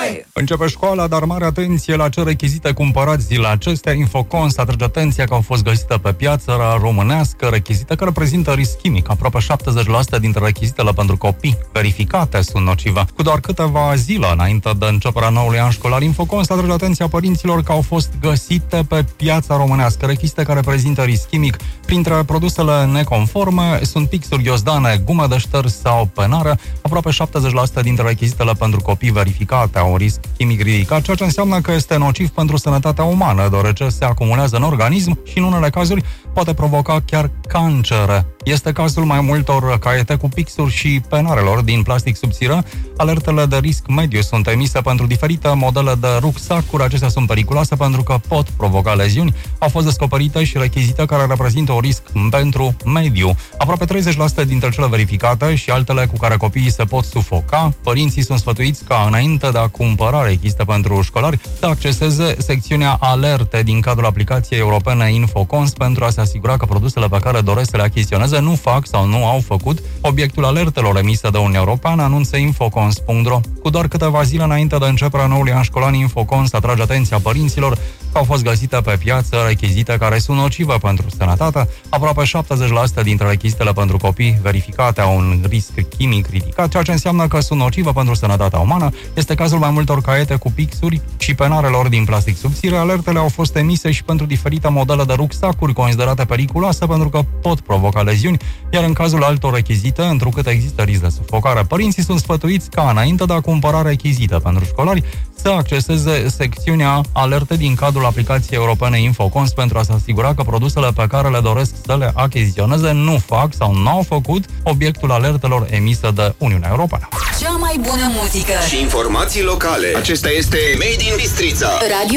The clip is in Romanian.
Începe școala, dar mare atenție la ce rechizite cumpărați zilele acestea. Infocons atrage atenția că au fost găsite pe piața românească rechizite care prezintă risc chimic. Aproape 70% dintre rechizitele pentru copii verificate sunt nocive. Cu doar câteva zile înainte de începerea noului an școlar, Infocons atrage atenția părinților că au fost găsite pe piața românească rechizite care prezintă risc chimic. Printre produsele neconforme sunt pixuri ghiozdane, gume de șters sau penare. Aproape 70% dintre rechizitele pentru copii verificate au un risc chimic ridicat, ceea ce înseamnă că este nociv pentru sănătatea umană, deoarece se acumulează în organism și în unele cazuri poate provoca chiar cancere. Este cazul mai multor caiete cu pixuri și penarelor din plastic subțire. Alertele de risc mediu sunt emise pentru diferite modele de rucsacuri. Acestea sunt periculoase pentru că pot provoca leziuni. Au fost descoperite și rechizite care reprezintă un risc pentru mediu. Aproape 30% dintre cele verificate și altele cu care copiii se pot sufoca. Părinții sunt sfătuiți ca înainte de a cumpăra rechizite pentru școlari să acceseze secțiunea alerte din cadrul aplicației europene Infocons pentru a se asigura că produsele pe care doresc să le achiziționeze nu fac sau nu au făcut obiectul alertelor emise de Uniunea Europeană, anunță Infocons.ro. Cu doar câteva zile înainte de începerea noului an școlar, Infocons atrage atenția părinților că au fost găsite pe piață rechizite care sunt nocive pentru sănătate. Aproape 70% dintre rechizitele pentru copii verificate au un risc chimic ridicat, ceea ce înseamnă că sunt nocive pentru sănătatea umană. Este cazul mai multor caiete cu pixuri și penarelor din plastic subțire. Alertele au fost emise și pentru diferite modele de rucsacuri considerate periculoase pentru că pot provoca leziuni, iar în cazul altor rechizite, întrucât există risc de sufocare, părinții sunt sfătuiți ca înainte de a cumpăra rechizite pentru școlari să acceseze secțiunea alerte din cadrul aplicației europene Infocons pentru a se asigura că produsele pe care le doresc să le achiziționeze nu fac sau nu au făcut obiectul alertelor emise de Uniunea Europeană. Cea mai bună muzică și informații locale. Acesta este Made in Bistrița. Radio